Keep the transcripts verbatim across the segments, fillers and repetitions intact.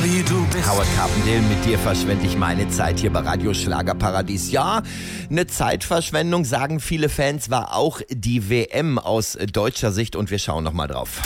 wie du bist. Howard Carpendale, mit dir verschwende ich meine Zeit hier bei Radio Schlagerparadies. Ja, eine Zeitverschwendung, sagen viele Fans, war auch die W M aus deutscher Sicht und wir schauen nochmal drauf.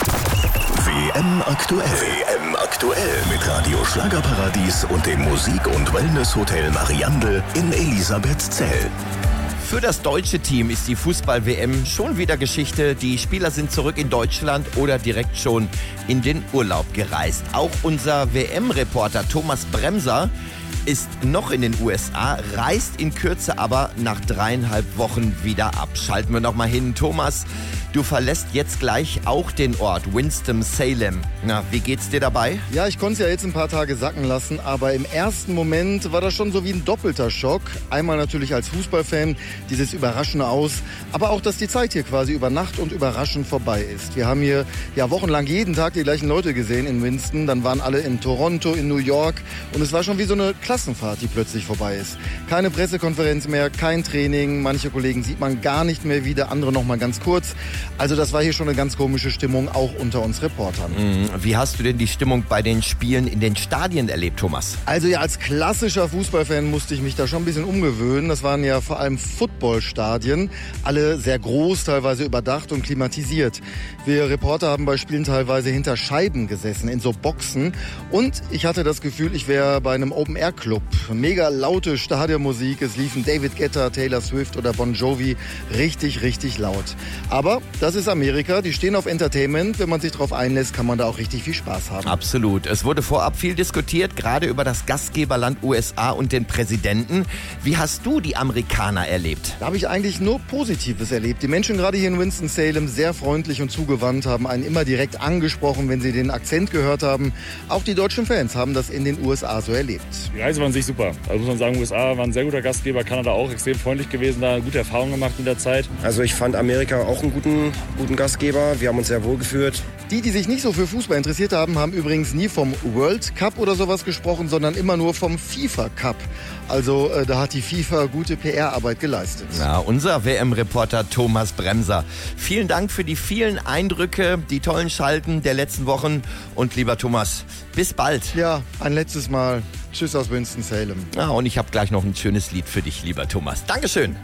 W M aktuell. W M aktuell mit Radio Schlagerparadies und dem Musik- und Wellness-Hotel Mariandel in Elisabethzell. Für das deutsche Team ist die Fußball-W M schon wieder Geschichte. Die Spieler sind zurück in Deutschland oder direkt schon in den Urlaub gereist. Auch unser W M-Reporter Thomas Bremser ist noch in den U S A, reist in Kürze aber nach dreieinhalb Wochen wieder ab. Schalten wir noch mal hin. Thomas, du verlässt jetzt gleich auch den Ort Winston-Salem. Na, wie geht's dir dabei? Ja, ich konnte es ja jetzt ein paar Tage sacken lassen, aber im ersten Moment war das schon so wie ein doppelter Schock. Einmal natürlich als Fußballfan, dieses überraschende Aus, aber auch, dass die Zeit hier quasi über Nacht und überraschend vorbei ist. Wir haben hier ja wochenlang jeden Tag die gleichen Leute gesehen in Winston, dann waren alle in Toronto, in New York und es war schon wie so eine Klassenfahrt, die plötzlich vorbei ist. Keine Pressekonferenz mehr, kein Training, manche Kollegen sieht man gar nicht mehr wieder, andere noch mal ganz kurz. Also das war hier schon eine ganz komische Stimmung, auch unter uns Reportern. Wie hast du denn die Stimmung bei den Spielen in den Stadien erlebt, Thomas? Also ja, als klassischer Fußballfan musste ich mich da schon ein bisschen umgewöhnen. Das waren ja vor allem Footballstadien, alle sehr groß, teilweise überdacht und klimatisiert. Wir Reporter haben bei Spielen teilweise hinter Scheiben gesessen, in so Boxen. Und ich hatte das Gefühl, ich wäre bei einem Open-Air-Club. Mega laute Stadionmusik, es liefen David Guetta, Taylor Swift oder Bon Jovi richtig, richtig laut. Aber das ist Amerika, die stehen auf Entertainment. Wenn man sich darauf einlässt, kann man da auch richtig viel Spaß haben. Absolut. Es wurde vorab viel diskutiert, gerade über das Gastgeberland U S A und den Präsidenten. Wie hast du die Amerikaner erlebt? Da habe ich eigentlich nur Positives erlebt. Die Menschen gerade hier in Winston-Salem sehr freundlich und zugewandt, haben einen immer direkt angesprochen, wenn sie den Akzent gehört haben. Auch die deutschen Fans haben das in den U S A so erlebt. Die Reise war an sich super. Also muss man sagen, U S A war ein sehr guter Gastgeber, Kanada auch extrem freundlich gewesen, da gute Erfahrungen gemacht in der Zeit. Also ich fand Amerika auch einen guten, guten Gastgeber. Wir haben uns sehr wohl gefühlt. Die, die sich nicht so für Fußball interessiert haben, haben übrigens nie vom World Cup oder sowas gesprochen, sondern immer nur vom FIFA Cup. Also äh, da hat die FIFA gute P R-Arbeit geleistet. Ja, unser W M-Reporter Thomas Bremser. Vielen Dank für die vielen Eindrücke, die tollen Schalten der letzten Wochen. Und lieber Thomas, bis bald. Ja, ein letztes Mal. Tschüss aus Winston-Salem. Ja, und ich habe gleich noch ein schönes Lied für dich, lieber Thomas. Dankeschön.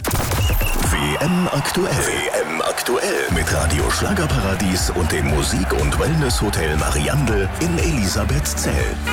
W M aktuell. W M aktuell mit Radio Schlagerparadies und dem Musik- und Wellness-Hotel Mariandel in Elisabethzell.